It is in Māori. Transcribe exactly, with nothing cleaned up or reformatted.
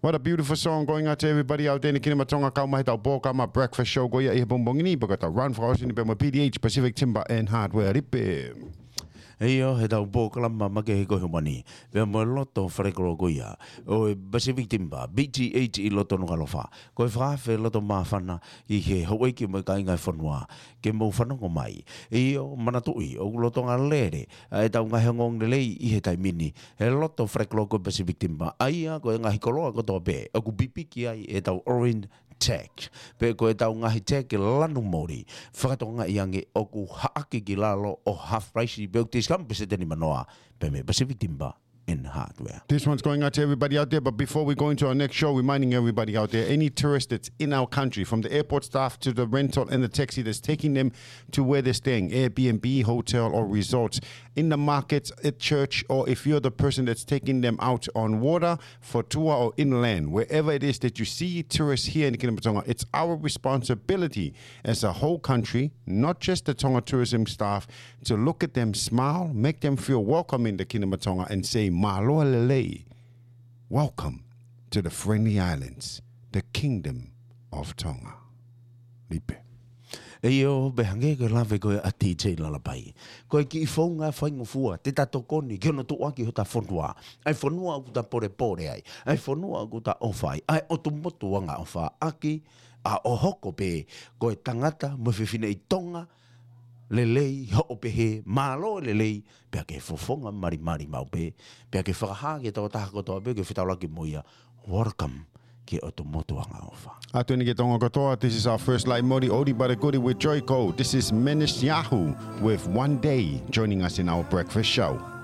What a beautiful song going out to everybody out there in the Kinamatonga Kaumahita Boka, my breakfast show goya e bongbongini bagata run for us in the P D H Pacific Timber and Hardware ripe. Eyo he tau po kalama make he ko humani. Ve mo loto frekro goia. O Pacific Timber B T H I loto no kalofa. Ko fa fe loto mafana I he hoi ki mo kai ngai fonwa. Ke mo fana ko mai. Eyo manatui o loto ngalere. E tau ngai ngong le I he tai mini. He loto frekro ko Pacific Timber. Aia ko ngai koloa ko to be. O ku bipiki ai e tau orange tech. Pe ko e tau ngahi tech lanu mori. Whakatonga iange o ku haaki ki lalo o half price I beuktis kam peseteni manoa. Pe me Pacific Timber in Hardware. This one's going out to everybody out there, but before we go into our next show, reminding everybody out there, any tourist that's in our country, from the airport staff to the rental and the taxi that's taking them to where they're staying, Airbnb, hotel or resorts, in the markets, at church, or if you're the person that's taking them out on water for tour or inland, wherever it is that you see tourists here in the Kingdom of Tonga, it's our responsibility as a whole country, not just the Tonga tourism staff, to look at them, smile, make them feel welcome in the Kingdom of Tonga and say, Maloa lelei, welcome to the Friendly Islands, the Kingdom of Tonga. Lipe. Eyo behange ko lave ko a T J lalapai. Ko ki fonga faingo fua te tato koni ki ono tu aki hota fonua. Ai fonua ku ta pore pore ai. Ai fonua ku ta ofai. Ai otumotu wanga ofa aki a ohoko pe ko e tangata mo fefine I Tonga. Lelei ho pe he malo lelei pe ke fofonga mari mari mau pe pe ke whakaha ke tau taha kotoa pe ke whitaula ki moia welcome ki otomoto anga ofa. Atuni ke tonga katoa, this is our first live modi odi but goody with Joy Co. This is Menace Yahoo with One Day joining us in our breakfast show.